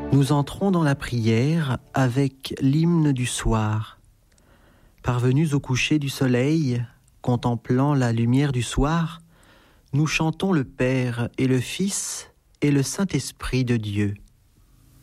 Nous entrons dans la prière avec l'hymne du soir. Parvenus au coucher du soleil, contemplant la lumière du soir, nous chantons le Père et le Fils et le Saint-Esprit de Dieu.